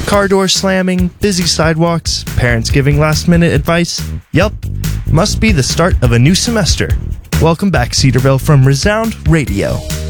Car door slamming, busy sidewalks, parents giving last-minute advice. Yup, must be the start of a new semester. Welcome back, Cedarville, from Resound Radio.